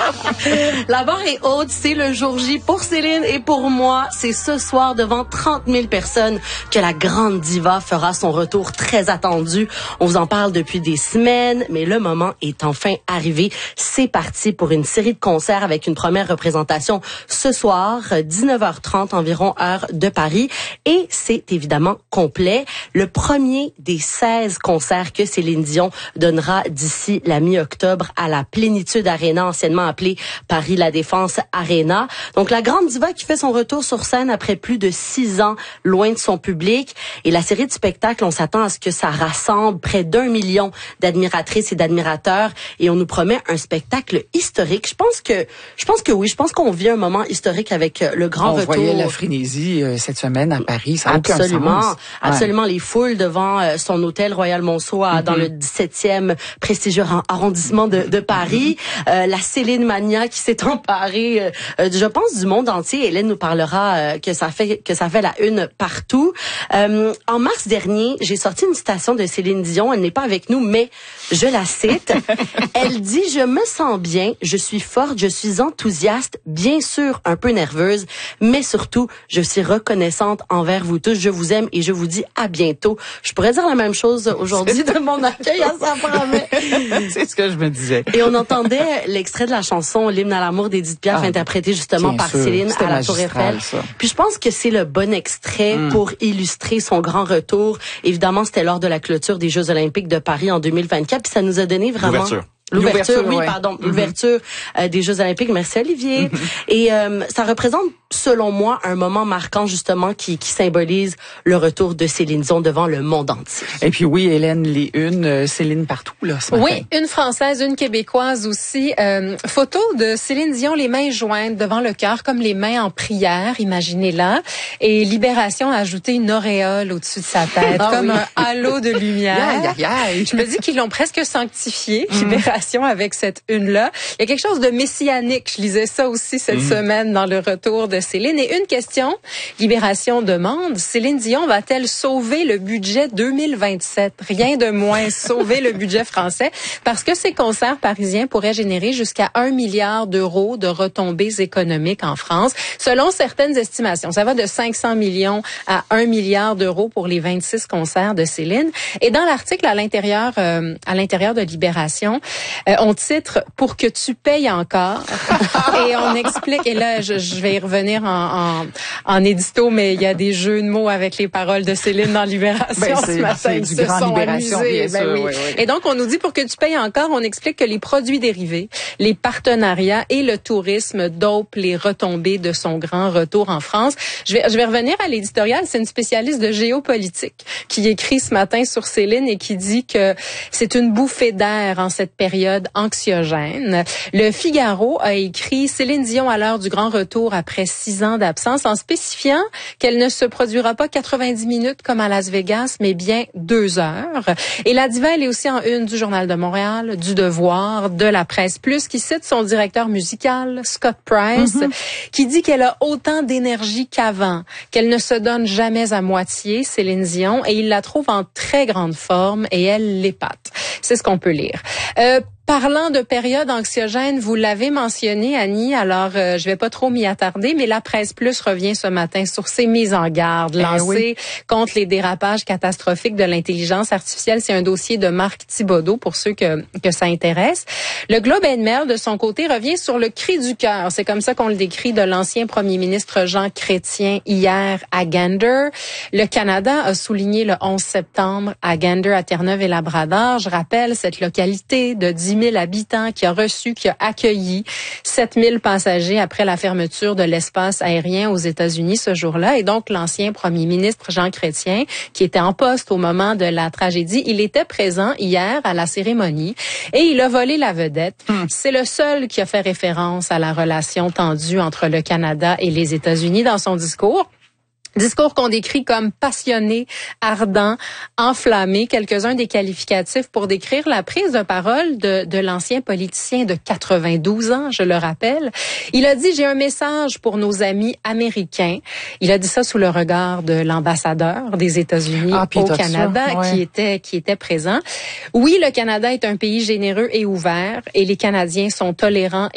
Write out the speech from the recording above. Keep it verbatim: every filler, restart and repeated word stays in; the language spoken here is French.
La barre est haute, c'est le jour J pour Céline et pour moi. C'est ce soir devant trente mille personnes que la grande diva fera son retour très attendu. On vous en parle depuis des semaines, mais le moment est enfin arrivé. C'est parti pour une série de concerts avec une première représentation ce soir, dix-neuf heures trente environ, heure de Paris. Et c'est évidemment complet. Le premier des seize concerts que Céline Dion donnera d'ici la mi-octobre à la Plénitude Arena, anciennement appelée Paris La Défense Arena. Donc la grande diva qui fait son retour sur scène après plus de six ans loin de son public. Et la série de spectacles, on s'attend à ce que ça rassemble près d'un million d'admiratrices et d'admirateurs. Et on nous promet un spectacle historique. Je pense que, je pense que oui, je pense qu'on vit un moment historique avec le grand on retour. On voyait la frénésie euh, cette semaine à Paris. Ça n'a absolument, aucun sens. absolument. Ouais. Les foules devant euh, son hôtel Royal Monceau à, mm-hmm. dans le dix-septième prestigieux arrondissement de, de Paris. Mm-hmm. Euh, la Céline Mania qui s'est emparée, euh, je pense, du monde entier. Hélène nous parlera euh, que ça fait que ça fait la une partout. Euh, en mars dernier, j'ai sorti une citation de Céline Dion. Elle n'est pas avec nous, mais je la cite. Elle dit « Je me sens bien, je suis forte, je suis enthousiaste, bien sûr un peu nerveuse, mais surtout, je suis reconnaissante envers vous tous. Je vous aime et je vous dis à bientôt. » Je pourrais dire la même chose aujourd'hui de mon accueil à sa promet. C'est ce que je me disais. Et on entendait l'extrait de la chanson « L'hymne à l'amour d'Édith Piaf » ah, interprété justement par sûr. Céline à la Tour Eiffel. Ça. Puis je pense que c'est le bon extrait mm. pour illustrer son grand retour. Évidemment, c'était lors de la clôture des Jeux olympiques de Paris en deux mille vingt-quatre. Puis ça nous a donné vraiment... L'ouverture. L'ouverture, oui, ouais. pardon, mm-hmm. l'ouverture euh, des Jeux olympiques. Merci Olivier. Mm-hmm. Et euh, ça représente, selon moi, un moment marquant justement qui, qui symbolise le retour de Céline Dion devant le monde entier. Et puis oui, Hélène, les unes, euh, Céline partout là ce matin. Oui, une française, une québécoise aussi. Euh, photo de Céline Dion, les mains jointes devant le cœur, comme les mains en prière, imaginez-la. Et Libération a ajouté une auréole au-dessus de sa tête, ah, comme oui. un halo de lumière. Yeah, yeah, yeah. Je me dis qu'ils l'ont presque sanctifié. Mm. Libération avec cette une-là. Il y a quelque chose de messianique. Je lisais ça aussi cette mmh. semaine dans le retour de Céline. Et une question, Libération demande, Céline Dion va-t-elle sauver le budget deux mille vingt-sept? Rien de moins sauver le budget français parce que ces concerts parisiens pourraient générer jusqu'à un milliard d'euros de retombées économiques en France. Selon certaines estimations, ça va de cinq cents millions à un milliard d'euros pour les vingt-six concerts de Céline. Et dans l'article à l'intérieur, euh, à l'intérieur de Libération, Euh, on titre « Pour que tu payes encore » et on explique, et là je, je vais y revenir en, en, en édito, mais il y a des jeux de mots avec les paroles de Céline dans Libération ben, ce matin. Ils se sont amusés. Ben oui. Oui, oui. Et donc on nous dit « Pour que tu payes encore », on explique que les produits dérivés, les partenariats et le tourisme dopent les retombées de son grand retour en France. Je vais, je vais revenir à l'éditorial, c'est une spécialiste de géopolitique qui écrit ce matin sur Céline et qui dit que c'est une bouffée d'air en cette période anxiogène. Le Figaro a écrit Céline Dion à l'heure du grand retour après six ans d'absence en spécifiant qu'elle ne se produira pas quatre-vingt-dix minutes comme à Las Vegas, mais bien deux heures. Et la diva, elle est aussi en une du Journal de Montréal, du Devoir, de la Presse Plus, qui cite son directeur musical, Scott Price, mm-hmm. qui dit qu'elle a autant d'énergie qu'avant, qu'elle ne se donne jamais à moitié, Céline Dion, et il la trouve en très grande forme et elle l'épate. C'est ce qu'on peut lire. Euh, Parlant de période anxiogène, vous l'avez mentionné, Annie, alors euh, je vais pas trop m'y attarder, mais la Presse Plus revient ce matin sur ces mises en garde lancées eh oui. contre les dérapages catastrophiques de l'intelligence artificielle. C'est un dossier de Marc Thibodeau, pour ceux que, que ça intéresse. Le Globe and Mail, de son côté, revient sur le cri du cœur. C'est comme ça qu'on le décrit de l'ancien premier ministre Jean Chrétien hier à Gander. Le Canada a souligné le onze septembre à Gander, à Terre-Neuve-et-Labrador. Je rappelle cette localité de dix mille habitants qui a reçu, qui a accueilli sept mille passagers après la fermeture de l'espace aérien aux États-Unis ce jour-là. Et donc, l'ancien premier ministre Jean Chrétien, qui était en poste au moment de la tragédie, il était présent hier à la cérémonie et il a volé la vedette. Hum. C'est le seul qui a fait référence à la relation tendue entre le Canada et les États-Unis dans son discours. Discours qu'on décrit comme passionné, ardent, enflammé, quelques-uns des qualificatifs pour décrire la prise de parole de, de l'ancien politicien de quatre-vingt-douze ans, je le rappelle. Il a dit « J'ai un message pour nos amis américains ». Il a dit ça sous le regard de l'ambassadeur des États-Unis ah, au Canada ça, ouais. qui était qui était présent. Oui, le Canada est un pays généreux et ouvert et les Canadiens sont tolérants